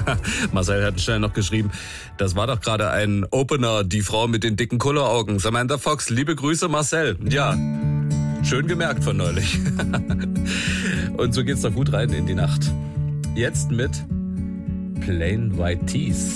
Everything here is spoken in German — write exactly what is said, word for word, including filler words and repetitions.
Marcel hat schnell noch geschrieben, das war doch gerade ein Opener, die Frau mit den dicken Kulleraugen. Samantha Fox, liebe Grüße Marcel. Ja, schön gemerkt von neulich. Und so geht's doch gut rein in die Nacht. Jetzt mit Plain White Tees.